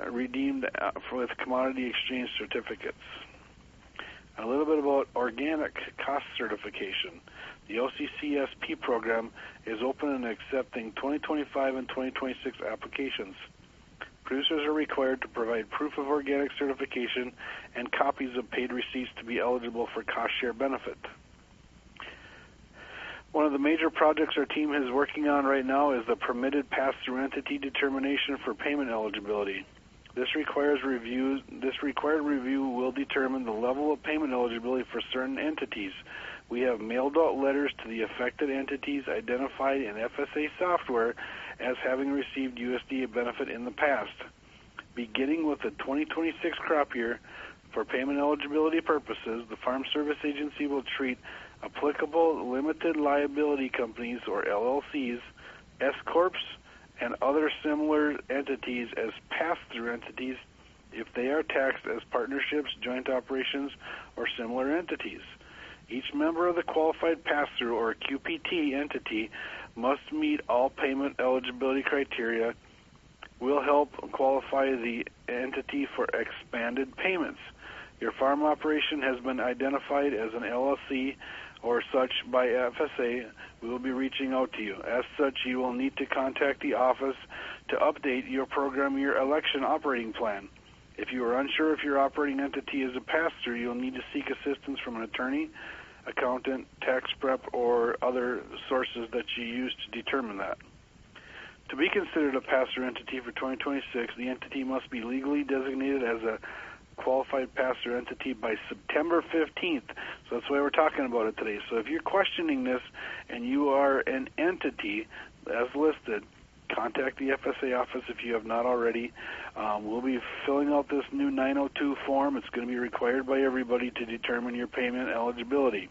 redeemed with commodity exchange certificates. A little bit about organic cost certification. The OCCSP program is open and accepting 2025 and 2026 applications. Producers are required to provide proof of organic certification and copies of paid receipts to be eligible for cost share benefit. One of the major projects our team is working on right now is the permitted pass-through entity determination for payment eligibility. This required review will determine the level of payment eligibility for certain entities. We have mailed out letters to the affected entities identified in FSA software as having received USDA benefit in the past. Beginning with the 2026 crop year, for payment eligibility purposes, the Farm Service Agency will treat applicable limited liability companies, or LLCs, S-Corps, and other similar entities as pass-through entities if they are taxed as partnerships, joint operations, or similar entities. Each member of the qualified pass-through or QPT entity must meet all payment eligibility criteria. Will help qualify the entity for expanded payments. Your farm operation has been identified as an LLC or such by FSA. We will be reaching out to you. As such, you will need to contact the office to update your program, your election operating plan. If you are unsure if your operating entity is a pass-through, you'll need to seek assistance from an attorney, accountant, tax prep, or other sources that you use to determine that. To be considered a pass-through entity for 2026, the entity must be legally designated as a qualified pass-through entity by September 15th. So that's why we're talking about it today. So if you're questioning this and you are an entity as listed, contact the FSA office if you have not already. We'll be filling out this new 902 form. It's going to be required by everybody to determine your payment eligibility.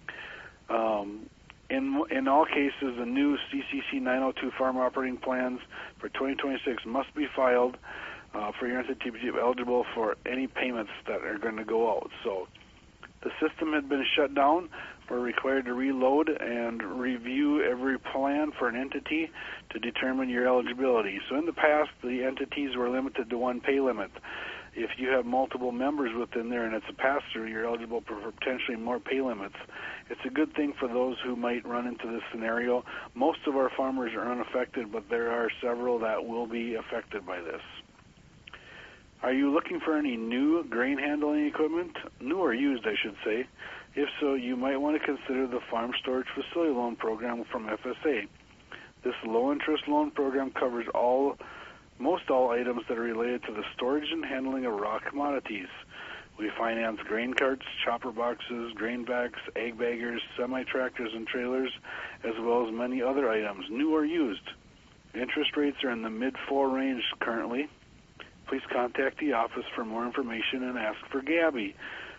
In all cases, the new CCC 902 farm operating plans for 2026 must be filed for your entity to be eligible for any payments that are going to go out. So the system had been shut down. We're required to reload and review every plan for an entity to determine your eligibility. So in the past, the entities were limited to one pay limit. If you have multiple members within there and it's a pass-through, you're eligible for potentially more pay limits. It's a good thing for those who might run into this scenario. Most of our farmers are unaffected, but there are several that will be affected by this. Are you looking for any new grain handling equipment? New or used, I should say. If so, you might want to consider the Farm Storage Facility Loan Program from FSA. This low-interest loan program covers most all items that are related to the storage and handling of raw commodities. We finance grain carts, chopper boxes, grain bags, egg baggers, semi-tractors and trailers, as well as many other items, new or used. Interest rates are in the mid-4 range currently. Please contact the office for more information and ask for Gabby,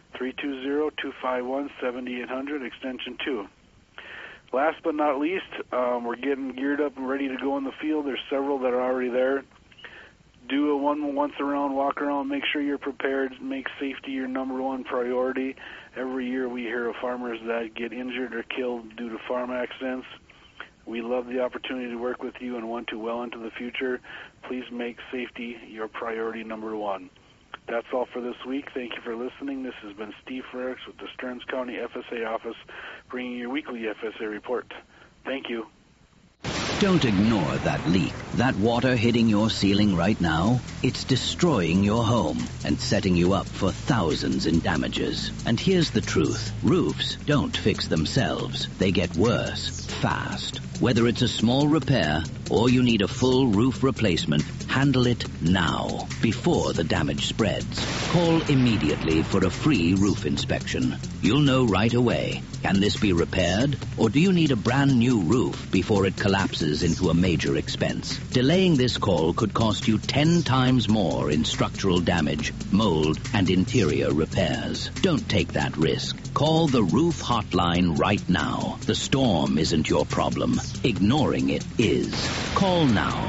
320-251-7800, extension 2. Last but not least, we're getting geared up and ready to go in the field. There's several that are already there. Do a once around, walk around, make sure you're prepared, make safety your number one priority. Every year we hear of farmers that get injured or killed due to farm accidents. We love the opportunity to work with you and want to well into the future. Please make safety your priority number one. That's all for this week. Thank you for listening. This has been Steve Frericks with the Stearns County FSA office, bringing your weekly FSA report. Thank you. Don't ignore that leak. That water hitting your ceiling right now, it's destroying your home and setting you up for thousands in damages. And here's the truth. Roofs don't fix themselves. They get worse fast. Whether it's a small repair or you need a full roof replacement, handle it now, before the damage spreads. Call immediately for a free roof inspection. You'll know right away. Can this be repaired? Or do you need a brand new roof before it collapses into a major expense? Delaying this call could cost you 10 times more in structural damage, mold, and interior repairs. Don't take that risk. Call the Roof Hotline right now. The storm isn't your problem. Ignoring it is. Call now.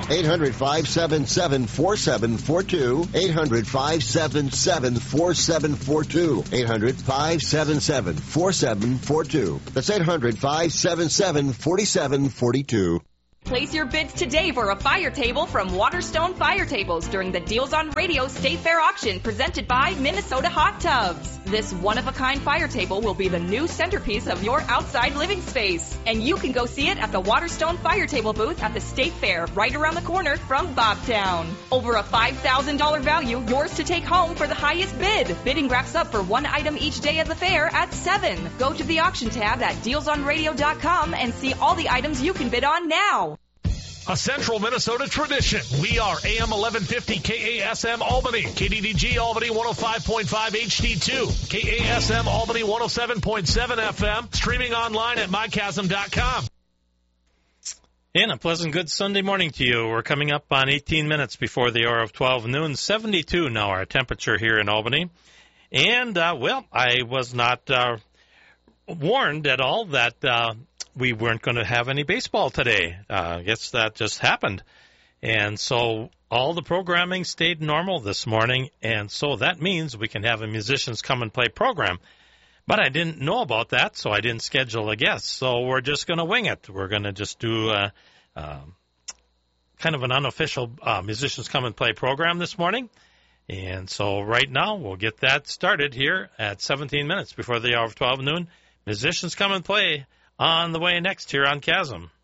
800-577-4742. 800-577-4742. 800-577-4742. That's 800-577-4742. Place your bids today for a fire table from Waterstone Fire Tables during the Deals on Radio State Fair auction presented by Minnesota Hot Tubs. This one-of-a-kind fire table will be the new centerpiece of your outside living space. And you can go see it at the Waterstone Fire Table booth at the State Fair right around the corner from Bobtown. Over a $5,000 value, yours to take home for the highest bid. Bidding wraps up for one item each day of the fair at 7. Go to the auction tab at dealsonradio.com and see all the items you can bid on now. A Central Minnesota tradition. We are AM 1150 KASM Albany, KDDG Albany 105.5 HD2, KASM Albany 107.7 FM, streaming online at mychasm.com. And a pleasant good Sunday morning to you. We're coming up on 18 minutes before the hour of 12 noon, 72 now our temperature here in Albany. And, I was not warned at all that we weren't going to have any baseball today. I guess that just happened. And so all the programming stayed normal this morning, and so that means we can have a musicians come and play program. But I didn't know about that, so I didn't schedule a guest. So we're just going to wing it. We're going to just do kind of an unofficial musicians come and play program this morning. And so right now we'll get that started here at 17 minutes before the hour of 12 noon. Musicians come and play on the way next here on Chasm.